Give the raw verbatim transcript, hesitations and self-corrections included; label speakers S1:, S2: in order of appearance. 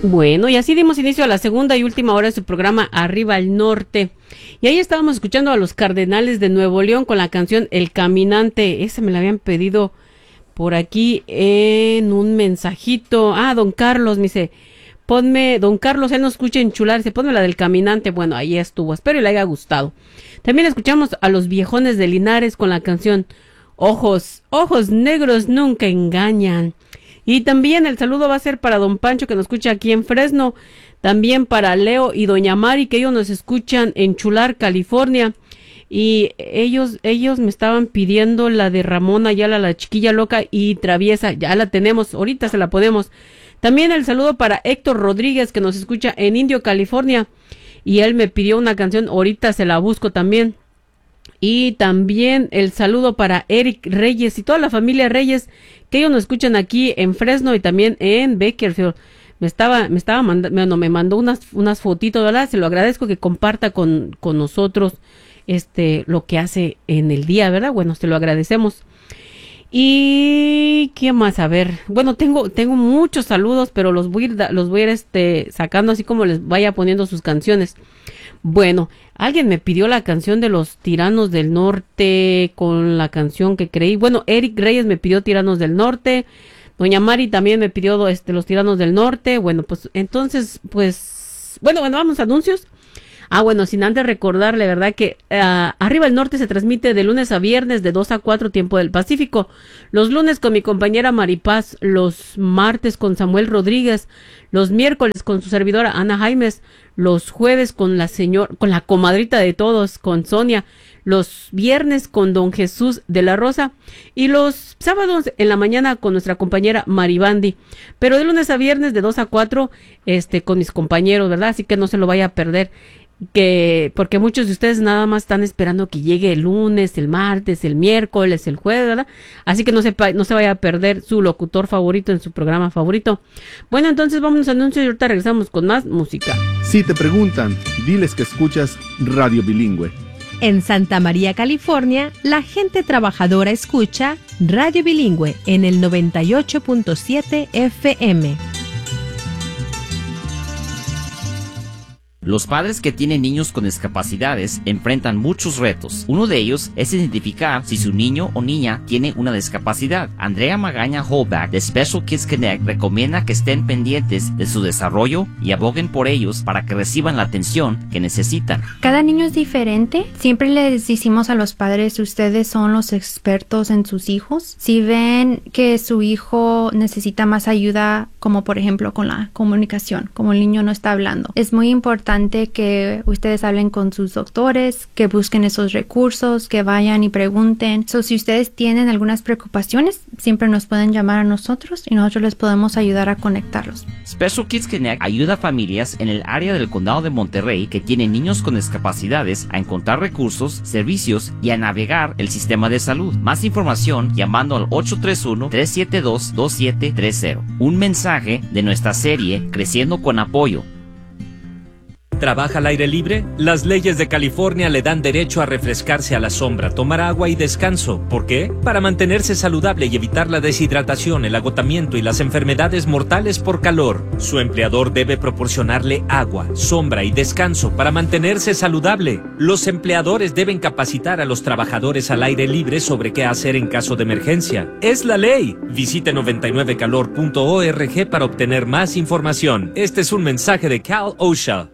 S1: Bueno, y así dimos inicio a la segunda y última hora de su programa Arriba al Norte. Y ahí estábamos escuchando a los Cardenales de Nuevo León con la canción El Caminante. Esa me la habían pedido por aquí en un mensajito. Ah, don Carlos me dice, ponme, don Carlos, él nos escucha en Chular, dice, ponme la del Caminante. Bueno, ahí estuvo, espero y le haya gustado. También escuchamos a los Viejones de Linares con la canción Ojos, ojos negros nunca engañan. Y también el saludo va a ser para don Pancho, que nos escucha aquí en Fresno, también para Leo y doña Mari, que ellos nos escuchan en Chular, California, y ellos ellos me estaban pidiendo la de Ramón Ayala, la chiquilla loca y traviesa. Ya la tenemos, ahorita se la ponemos. También el saludo para Héctor Rodríguez, que nos escucha en Indio, California, y él me pidió una canción, ahorita se la busco también. Y también el saludo para Eric Reyes y toda la familia Reyes, que ellos nos escuchan aquí en Fresno y también en Bakersfield. Me estaba, me estaba mandando, bueno, me mandó unas, unas fotitos, ¿verdad? Se lo agradezco que comparta con, con nosotros este, lo que hace en el día, ¿verdad? Bueno, se lo agradecemos. Y ¿qué más? A ver, bueno, tengo, tengo muchos saludos, pero los voy a ir, los voy a ir este, sacando así como les vaya poniendo sus canciones. Bueno, alguien me pidió la canción de los Tiranos del Norte con la canción que creí. Bueno, Eric Reyes me pidió Tiranos del Norte. Doña Mari también me pidió este, los Tiranos del Norte. Bueno, pues entonces, pues, bueno, bueno, vamos a anuncios. Ah, bueno, sin antes recordarle, ¿verdad? Que uh, Arriba al Norte se transmite de lunes a viernes de dos a cuatro tiempo del Pacífico. Los lunes con mi compañera Maripaz, los martes con Samuel Rodríguez, los miércoles con su servidora Ana Jaimes, los jueves con la señor, con la comadrita de todos, con Sonia, los viernes con don Jesús de la Rosa y los sábados en la mañana con nuestra compañera Maribandi. Pero de lunes a viernes de dos a cuatro este, con mis compañeros, ¿verdad? Así que no se lo vaya a perder. Que porque muchos de ustedes nada más están esperando que llegue el lunes, el martes, el miércoles, el jueves, ¿verdad? Así que no se, no se vaya a perder su locutor favorito en su programa favorito. Bueno, entonces vamos a anuncios y ahorita regresamos con más música.
S2: Si te preguntan, diles que escuchas Radio Bilingüe.
S3: En Santa María, California, la gente trabajadora escucha Radio Bilingüe en el noventa y ocho punto siete F M.
S4: Los padres que tienen niños con discapacidades enfrentan muchos retos. Uno de ellos es identificar si su niño o niña tiene una discapacidad. Andrea Magaña Holback de Special Kids Connect recomienda que estén pendientes de su desarrollo y aboguen por ellos para que reciban la atención que necesitan.
S5: Cada niño es diferente. Siempre les decimos a los padres, ustedes son los expertos en sus hijos. Si ven que su hijo necesita más ayuda, como por ejemplo con la comunicación, como el niño no está hablando, es muy importante que ustedes hablen con sus doctores, que busquen esos recursos, que vayan y pregunten. So, si ustedes tienen algunas preocupaciones, siempre nos pueden llamar a nosotros y nosotros les podemos ayudar a conectarlos.
S4: Special Kids Connect ayuda a familias en el área del condado de Monterrey que tienen niños con discapacidades a encontrar recursos, servicios y a navegar el sistema de salud. Más información llamando al ocho tres uno, tres siete dos, dos siete tres cero. Un mensaje de nuestra serie Creciendo con Apoyo.
S6: ¿Trabaja al aire libre? Las leyes de California le dan derecho a refrescarse a la sombra, tomar agua y descanso. ¿Por qué? Para mantenerse saludable y evitar la deshidratación, el agotamiento y las enfermedades mortales por calor. Su empleador debe proporcionarle agua, sombra y descanso para mantenerse saludable. Los empleadores deben capacitar a los trabajadores al aire libre sobre qué hacer en caso de emergencia. ¡Es la ley! Visite noventa y nueve calor punto org para obtener más información. Este es un mensaje de Cal OSHA.